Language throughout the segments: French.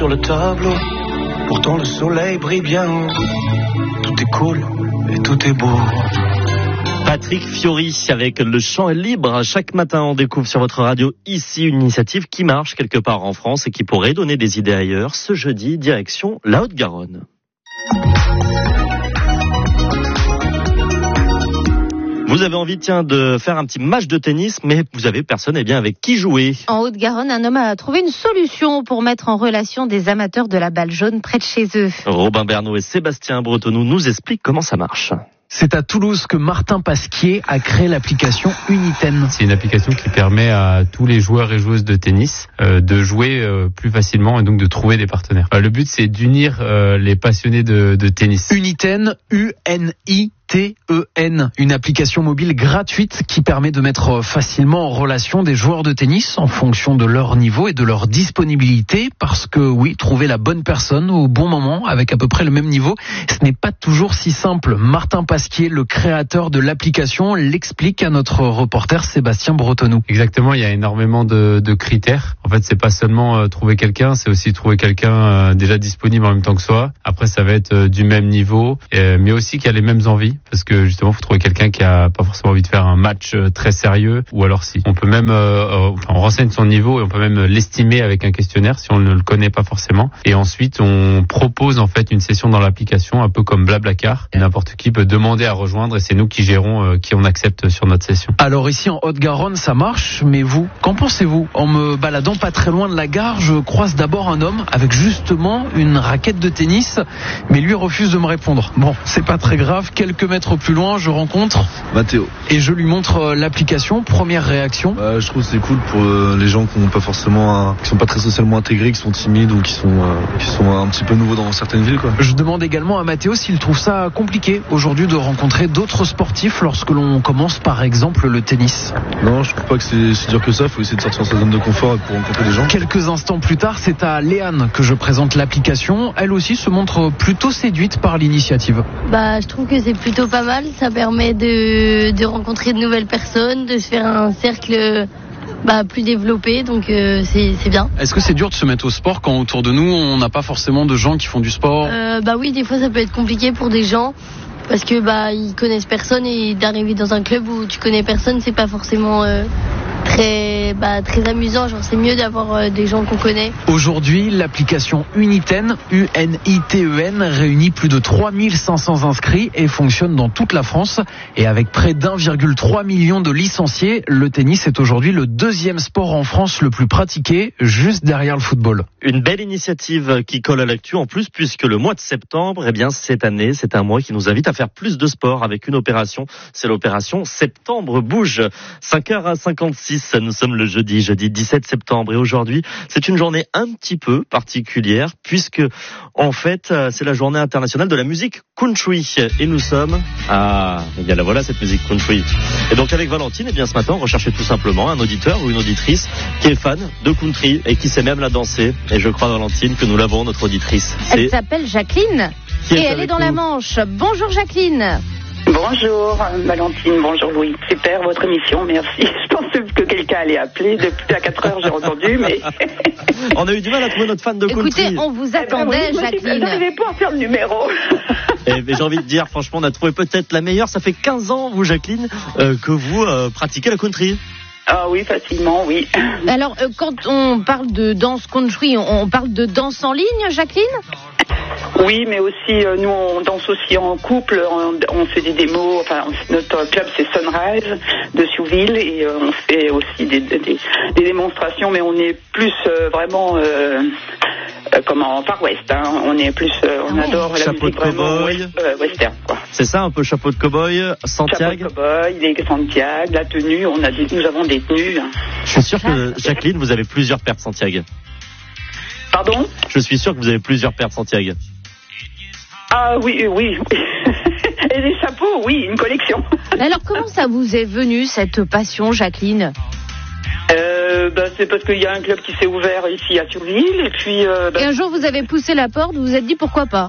Sur le tableau, pourtant le soleil brille bien. Tout est cool et tout est beau. Patrick Fiori avec Le Champ est libre. Chaque matin, on découvre sur votre radio ici une initiative qui marche quelque part en France et qui pourrait donner des idées ailleurs. Ce jeudi, direction la Haute-Garonne. Vous avez envie, de faire un petit match de tennis, mais vous avez personne avec qui jouer. En Haute-Garonne, un homme a trouvé une solution pour mettre en relation des amateurs de la balle jaune près de chez eux. Robin Bernot et Sébastien Bretonneau nous expliquent comment ça marche. C'est à Toulouse que Martin Pasquier a créé l'application Uniten. C'est une application qui permet à tous les joueurs et joueuses de tennis de jouer plus facilement et donc de trouver des partenaires. Le but, c'est d'unir les passionnés de tennis. Uniten, U-N-I-T-E-N, une application mobile gratuite qui permet de mettre facilement en relation des joueurs de tennis en fonction de leur niveau et de leur disponibilité, parce que oui, trouver la bonne personne au bon moment avec à peu près le même niveau, ce n'est pas toujours si simple. Martin Pasquier, le créateur de l'application, l'explique à notre reporter Sébastien Bretonneau. Exactement, il y a énormément de critères. En fait, c'est pas seulement trouver quelqu'un, c'est aussi trouver quelqu'un déjà disponible en même temps que soi. Après, ça va être du même niveau, mais aussi qui a les mêmes envies, parce que justement, faut trouver quelqu'un qui a pas forcément envie de faire un match très sérieux, ou alors si. On peut même, on renseigne son niveau et on peut même l'estimer avec un questionnaire si on ne le connaît pas forcément. Et ensuite, on propose en fait une session dans l'application, un peu comme Blablacar. N'importe qui peut demander à rejoindre et c'est nous qui gérons qui on accepte sur notre session. Alors ici en Haute-Garonne, ça marche, mais vous, qu'en pensez-vous ? En me baladant pas très loin de la gare, je croise d'abord un homme avec justement une raquette de tennis, mais lui refuse de me répondre. Bon, c'est pas très grave. Quelques mètres plus loin, je rencontre Mathéo et je lui montre l'application. Première réaction. Je trouve que c'est cool pour les gens qui n'ont pas forcément, qui sont pas très socialement intégrés, qui sont timides ou qui sont un petit peu nouveaux dans certaines villes, quoi. Je demande également à Mathéo s'il trouve ça compliqué aujourd'hui de rencontrer d'autres sportifs lorsque l'on commence par exemple le tennis. Non, je trouve pas que c'est si dur que ça. Il faut essayer de sortir de sa zone de confort pour rencontrer des gens. Quelques instants plus tard, c'est à Léane que je présente l'application. Elle aussi se montre plutôt séduite par l'initiative. Je trouve que c'est plutôt pas mal. Ça permet de rencontrer de nouvelles personnes, de se faire un cercle plus développé, donc c'est bien. Est-ce que c'est dur de se mettre au sport quand autour de nous on n'a pas forcément de gens qui font du sport ? Oui, des fois ça peut être compliqué pour des gens parce que ils connaissent personne et d'arriver dans un club où tu connais personne, c'est pas forcément très amusant. Genre c'est mieux d'avoir des gens qu'on connaît. Aujourd'hui, l'application Uniten, U-N-I-T-E-N, réunit plus de 3500 inscrits et fonctionne dans toute la France. Et avec près d'1,3 million de licenciés, le tennis est aujourd'hui le deuxième sport en France le plus pratiqué, juste derrière le football. Une belle initiative qui colle à l'actu en plus, puisque le mois de septembre, cette année, c'est un mois qui nous invite à faire plus de sport avec une opération. C'est l'opération Septembre Bouge. 5h56, nous sommes le jeudi 17 septembre. Et aujourd'hui, c'est une journée un petit peu particulière, puisque, en fait, c'est la journée internationale de la musique country. Et nous sommes la voilà, cette musique country. Et donc, avec Valentine, ce matin, on recherchait tout simplement un auditeur ou une auditrice qui est fan de country et qui sait même la danser. Et je crois, Valentine, que nous l'avons, notre auditrice. Elle s'appelle Jacqueline et elle est dans la Manche. Bonjour Jacqueline. Bonjour Valentine, bonjour Louis. Super votre émission, merci. Je pensais que quelqu'un allait appeler. Depuis à 4 heures, j'ai entendu, mais... On a eu du mal à trouver notre fan de country. Écoutez, on vous attendait, Jacqueline. Je n'arrivais pas à faire le numéro. Mais j'ai envie de dire, franchement, on a trouvé peut-être la meilleure. Ça fait 15 ans, vous Jacqueline, que vous pratiquez la country. Ah oui, facilement, oui. Alors, quand on parle de danse country, on parle de danse en ligne, Jacqueline ? Oui, mais aussi, nous, on danse aussi en couple, on fait des démos, notre club, c'est Sunrise de Siouville, et on fait aussi des démonstrations, mais on est plus vraiment... Far West, hein. On est plus, on adore la musique vraiment western, quoi. C'est ça, un peu chapeau de cow-boy, Santiago. Chapeau de cow-boy, les Santiago, la tenue, nous avons des tenues. Je suis sûr que, Jacqueline, vous avez plusieurs paires de Santiago. Pardon ? Je suis sûr que vous avez plusieurs paires de Santiago. Ah oui. Et des chapeaux, oui, une collection. Alors, comment ça vous est venu, cette passion, Jacqueline ? C'est parce qu'il y a un club qui s'est ouvert ici à Thionville et puis... Et un jour vous avez poussé la porte, vous vous êtes dit pourquoi pas ?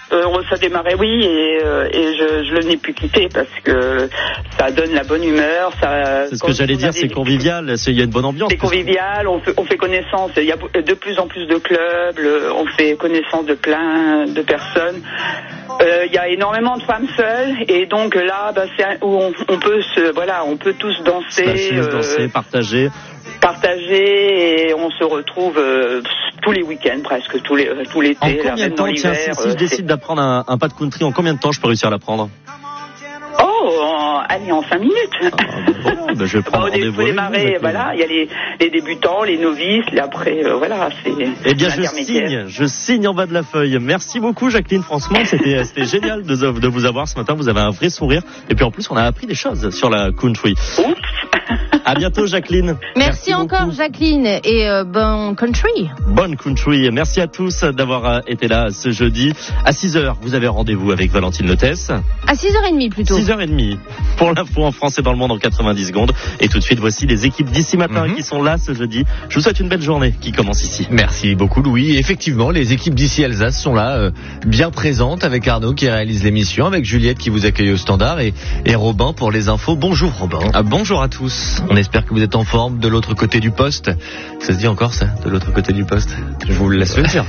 Ça démarrait, oui, et je n'ai pu quitter parce que ça donne la bonne humeur. C'est ce que j'allais dire, c'est convivial, il y a une bonne ambiance. C'est convivial, on fait connaissance. Il y a de plus en plus de clubs, on fait connaissance de plein de personnes. Il y a énormément de femmes seules, et donc là, c'est où on peut tous danser, partager, et on se retrouve tous les week-ends, presque tous l'été. En combien de temps, si je décide d'apprendre un pas de country, en combien de temps je peux réussir à l'apprendre? Allez, en 5 minutes. Je vais prendre rendez-vous. Il faut démarrer, il y a les débutants, les novices, après, c'est. Eh bien, je signe en bas de la feuille. Merci beaucoup, Jacqueline. Franchement, c'était génial de vous avoir ce matin. Vous avez un vrai sourire. Et puis en plus, on a appris des choses sur la country. Oups. À bientôt, Jacqueline. Merci encore, beaucoup. Jacqueline, et bon country. Bonne country. Merci à tous d'avoir été là ce jeudi. À 6h, vous avez rendez-vous avec Valentine Lotès. À 6h30 plutôt. 6h30 pour l'info en France et dans le monde en 90 secondes. Et tout de suite, voici les équipes d'ici matin qui sont là ce jeudi. Je vous souhaite une belle journée qui commence ici. Merci beaucoup, Louis. Et effectivement, les équipes d'ici Alsace sont là, bien présentes, avec Arnaud qui réalise l'émission, avec Juliette qui vous accueille au standard et Robin pour les infos. Bonjour Robin. Bonjour à tous. On espère que vous êtes en forme de l'autre côté du poste. Ça se dit encore ça, de l'autre côté du poste? Je vous le laisse le dire.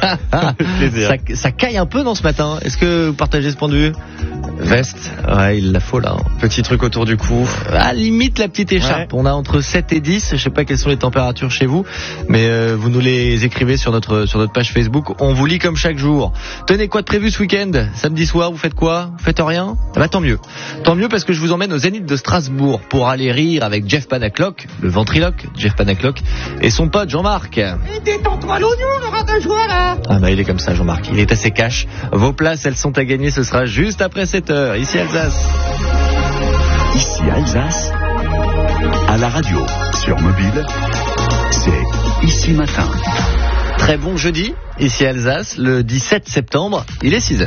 Ça caille un peu dans ce matin. Est-ce que vous partagez ce point de vue? Veste. Ouais, il la faut là. Petit truc autour du cou. Limite la petite écharpe. Ouais. On a entre 7 et 10. Je sais pas quelles sont les températures chez vous, mais vous nous les écrivez sur notre page Facebook. On vous lit comme chaque jour. Tenez, quoi de prévu ce week-end? Samedi soir, vous faites quoi? Vous faites rien? Tant mieux. Tant mieux parce que je vous emmène au Zénith de Strasbourg pour aller rire avec Jeff Panaclock, le ventriloque, Jeff Panaclock, et son pote Jean-Marc. Et détends-toi l'oignon, on aura de joie là. Il est comme ça, Jean-Marc. Il est assez cash. Vos places, elles sont à gagner. Ce sera juste après 7h. Ici Alsace. Ici Alsace. À la radio, sur mobile, c'est Ici Matin. Très bon jeudi, ici Alsace, le 17 septembre, il est 6h.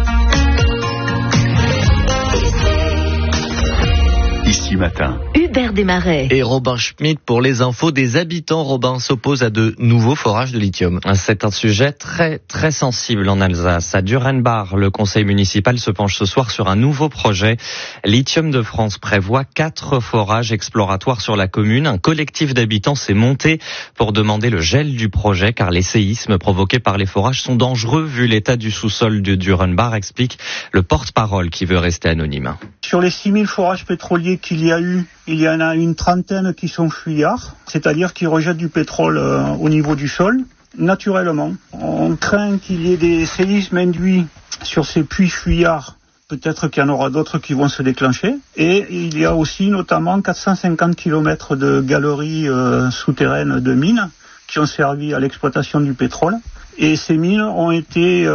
Ici Matin. Hubert Desmarais. Et Robin Schmitt pour les infos. Des habitants, Robin, s'opposent à de nouveaux forages de lithium. C'est un sujet très très sensible en Alsace. À Durenbach, le conseil municipal se penche ce soir sur un nouveau projet. Lithium de France prévoit 4 forages exploratoires sur la commune. Un collectif d'habitants s'est monté pour demander le gel du projet car les séismes provoqués par les forages sont dangereux vu l'état du sous-sol de Durenbach, explique le porte-parole qui veut rester anonyme. Sur les 6000 forages pétroliers qu'il y a eu, il y en a une trentaine qui sont fuyards, c'est-à-dire qui rejettent du pétrole au niveau du sol, naturellement. On craint qu'il y ait des séismes induits sur ces puits fuyards. Peut-être qu'il y en aura d'autres qui vont se déclencher. Et il y a aussi notamment 450 km de galeries souterraines de mines qui ont servi à l'exploitation du pétrole. Et ces mines ont été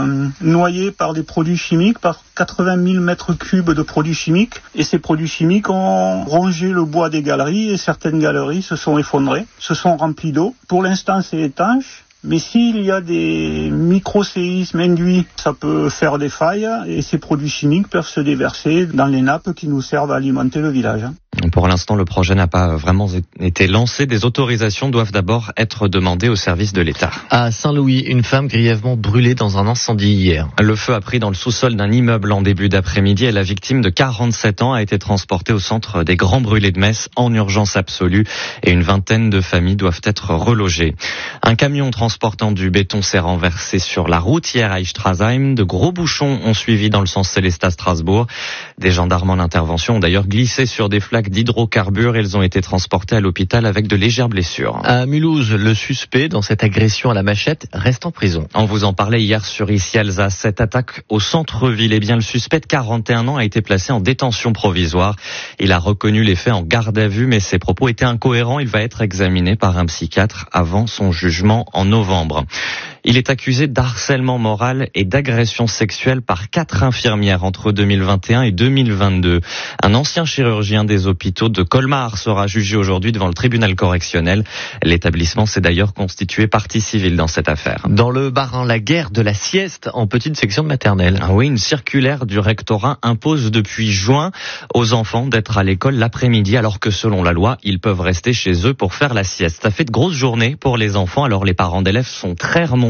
noyées par des produits chimiques, par 80 000 mètres cubes de produits chimiques. Et ces produits chimiques ont rongé le bois des galeries et certaines galeries se sont effondrées, se sont remplies d'eau. Pour l'instant, c'est étanche. Mais s'il y a des micro-séismes induits, ça peut faire des failles et ces produits chimiques peuvent se déverser dans les nappes qui nous servent à alimenter le village. Pour l'instant, le projet n'a pas vraiment été lancé. Des autorisations doivent d'abord être demandées au service de l'État. À Saint-Louis, une femme grièvement brûlée dans un incendie hier. Le feu a pris dans le sous-sol d'un immeuble en début d'après-midi et la victime de 47 ans a été transportée au centre des Grands Brûlés de Metz en urgence absolue et une vingtaine de familles doivent être relogées. Un camion transportant du béton s'est renversé sur la route hier à Istrasheim. De gros bouchons ont suivi dans le sens Célestat-Strasbourg. Des gendarmes en intervention ont d'ailleurs glissé sur des flaques d'hydrocarbures et ils ont été transportés à l'hôpital avec de légères blessures. À Mulhouse, le suspect dans cette agression à la machette reste en prison. On vous en parlait hier sur Ici Alsace. Cette attaque au centre-ville, le suspect de 41 ans a été placé en détention provisoire. Il a reconnu les faits en garde à vue, mais ses propos étaient incohérents. Il va être examiné par un psychiatre avant son jugement en novembre. Il est accusé d'harcèlement moral et d'agression sexuelle par 4 infirmières entre 2021 et 2022. Un ancien chirurgien des hôpitaux de Colmar sera jugé aujourd'hui devant le tribunal correctionnel. L'établissement s'est d'ailleurs constitué partie civile dans cette affaire. Dans le Bas-Rhin, la guerre de la sieste en petite section de maternelle. Oui, une circulaire du rectorat impose depuis juin aux enfants d'être à l'école l'après-midi alors que selon la loi, ils peuvent rester chez eux pour faire la sieste. Ça fait de grosses journées pour les enfants, alors les parents d'élèves sont très remontés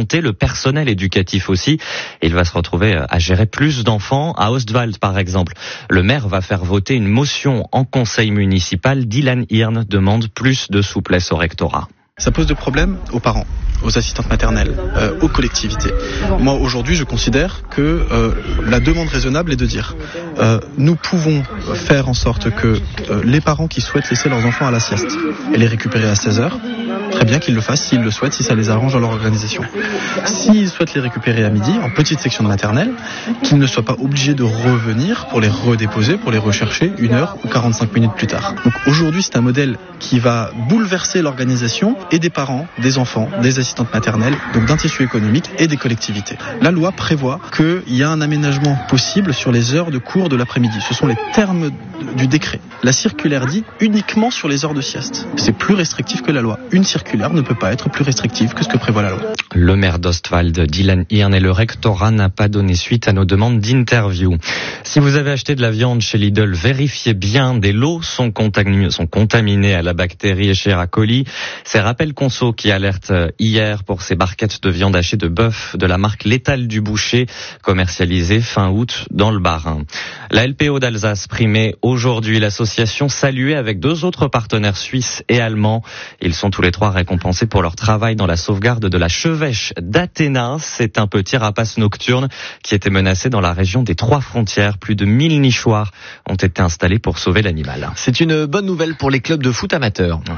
volonté, le personnel éducatif aussi. Il va se retrouver à gérer plus d'enfants. À Ostwald, par exemple, le maire va faire voter une motion en conseil municipal. Dylan Hirn demande plus de souplesse au rectorat. Ça pose de problèmes aux parents, aux assistantes maternelles, aux collectivités. Moi, aujourd'hui, je considère que la demande raisonnable est de dire nous pouvons faire en sorte que les parents qui souhaitent laisser leurs enfants à la sieste et les récupérer à 16h, très bien qu'ils le fassent s'ils le souhaitent, si ça les arrange dans leur organisation. S'ils souhaitent les récupérer à midi, en petite section de maternelle, qu'ils ne soient pas obligés de revenir pour les redéposer, pour les rechercher 1 heure ou 45 minutes plus tard. Donc aujourd'hui, c'est un modèle qui va bouleverser l'organisation et des parents, des enfants, des assistantes maternelles, donc d'un tissu économique et des collectivités. La loi prévoit qu'il y a un aménagement possible sur les heures de cours de l'après-midi. Ce sont les termes du décret. La circulaire dit uniquement sur les heures de sieste. C'est plus restrictif que la loi. Une circulaire ne peut pas être plus restrictive que ce que prévoit la loi. Le maire d'Ostwald, Dylan Hirn, et le rectorat n'a pas donné suite à nos demandes d'interview. Si vous avez acheté de la viande chez Lidl, vérifiez bien, des lots sont contaminés à la bactérie Escherichia coli. C'est Rappel Conso qui alerte hier pour ces barquettes de viande hachée de bœuf de la marque L'Étal du Boucher, commercialisées fin août dans le Bas-Rhin. La LPO d'Alsace primait aujourd'hui l'association saluée avec 2 autres partenaires suisses et allemands. Ils sont tous les 3 récompensés pour leur travail dans la sauvegarde de la chevêche d'Athéna. C'est un petit rapace nocturne qui était menacé dans la région des 3 frontières. Plus de 1000 nichoirs ont été installés pour sauver l'animal. C'est une bonne nouvelle pour les clubs de foot amateurs.